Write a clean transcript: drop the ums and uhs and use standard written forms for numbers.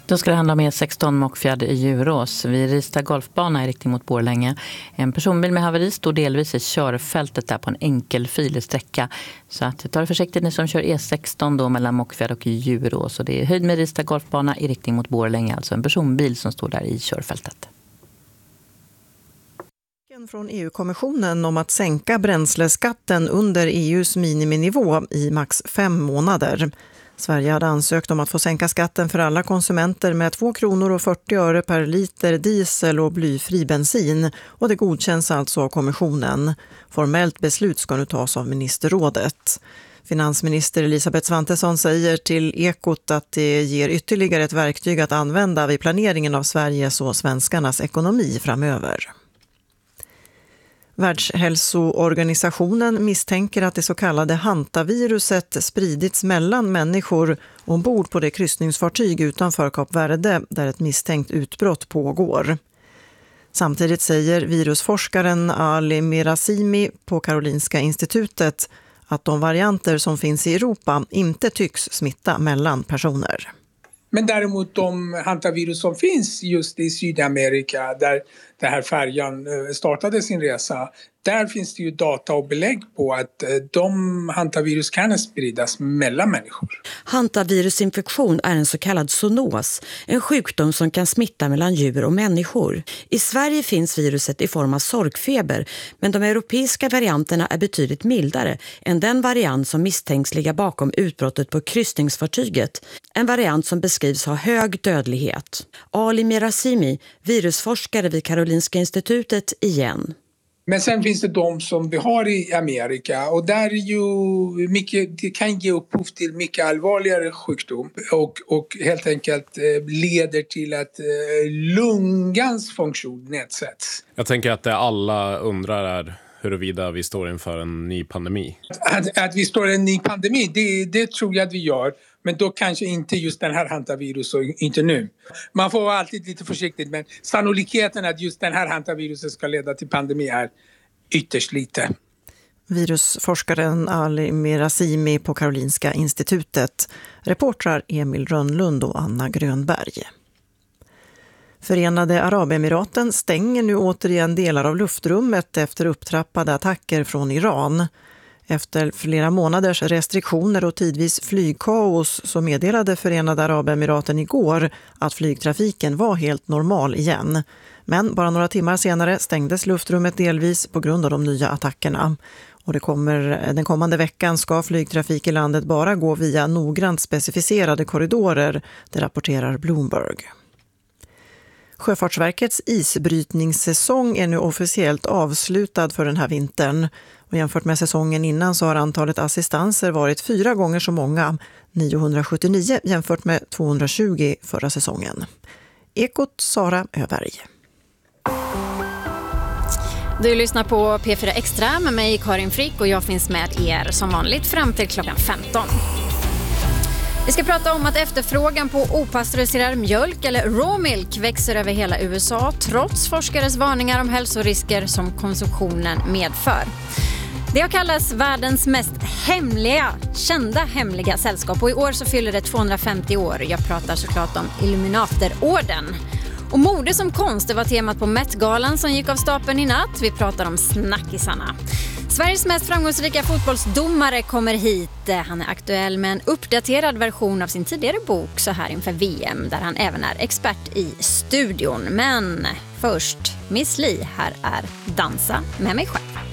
Då ska det handla om E16 Mockfjärd i Djurås vid Rista golfbana i riktning mot Borlänge. En personbil med haveri står delvis i körfältet där på en enkel filsträcka. Så att ta det försiktigt ni som kör E16 då mellan Mockfjärd och Djurås. Och det är höjd med Rista golfbana i riktning mot Borlänge, alltså en personbil som står där i körfältet. Från EU-kommissionen om att sänka bränsleskatten under EUs miniminivå i max 5 månader. Sverige hade ansökt om att få sänka skatten för alla konsumenter med 2 kronor och 40 öre per liter diesel och blyfri bensin, och det godkänns alltså av kommissionen. Formellt beslut ska nu tas av ministerrådet. Finansminister Elisabeth Svantesson säger till Ekot att det ger ytterligare ett verktyg att använda vid planeringen av Sveriges och svenskarnas ekonomi framöver. Världshälsoorganisationen misstänker att det så kallade hantaviruset spridits mellan människor ombord på det kryssningsfartyg utanför Kap Verde där ett misstänkt utbrott pågår. Samtidigt säger virusforskaren Ali Mirazimi på Karolinska institutet att de varianter som finns i Europa inte tycks smitta mellan personer. Men däremot de hantavirus som finns just i Sydamerika där den här färjan startade sin resa, där finns det ju data och belägg på att de hantavirus kan spridas mellan människor. Hantavirusinfektion är en så kallad zoonos, en sjukdom som kan smitta mellan djur och människor. I Sverige finns viruset i form av sorkfeber, men de europeiska varianterna är betydligt mildare än den variant som misstänks ligga bakom utbrottet på kryssningsfartyget. En variant som beskrivs ha hög dödlighet. Ali Mirazimi, virusforskare vid Karolinska institutet igen. Men sen finns det de som vi har i Amerika, och där är ju mycket, det kan ge upphov till mycket allvarligare sjukdom och helt enkelt leder till att lungans funktion nedsätts. Jag tänker att det alla undrar är huruvida vi står inför en ny pandemi. Att vi står i en ny pandemi, det tror jag att vi gör. Men då kanske inte just den här hantavirus och inte nu. Man får vara alltid lite försiktig, men sannolikheten att just den här hantaviruset ska leda till pandemi är ytterst lite. Virusforskaren Ali Mirazimi på Karolinska institutet. Reportrar Emil Rönnlund och Anna Grönberg. Förenade Arabemiraten stänger nu återigen delar av luftrummet efter upptrappade attacker från Iran. Efter flera månaders restriktioner och tidvis flygkaos så meddelade Förenade Arabemiraten igår att flygtrafiken var helt normal igen. Men bara några timmar senare stängdes luftrummet delvis på grund av de nya attackerna. Och den kommande veckan ska flygtrafik i landet bara gå via noggrant specificerade korridorer, det rapporterar Bloomberg. Sjöfartsverkets isbrytningssäsong är nu officiellt avslutad för den här vintern. Och jämfört med säsongen innan så har antalet assistanser varit 4 gånger så många, 979 jämfört med 220 förra säsongen. Ekot Sara Öberg. Du lyssnar på P4 Extra med mig Karin Frick, och jag finns med er som vanligt fram till klockan 15. Vi ska prata om att efterfrågan på opastöriserad mjölk eller raw milk växer över hela USA trots forskares varningar om hälsorisker som konsumtionen medför. Det har kallats världens mest kända hemliga sällskap, och i år så fyller det 250 år. Jag pratar såklart om Illuminaterorden. Och mode som konst, det var temat på Met-galan som gick av stapeln i natt. Vi pratar om snackisarna. Sveriges mest framgångsrika fotbollsdomare kommer hit. Han är aktuell med en uppdaterad version av sin tidigare bok så här inför VM, där han även är expert i studion. Men först, Miss Li, här är Dansa med mig själv.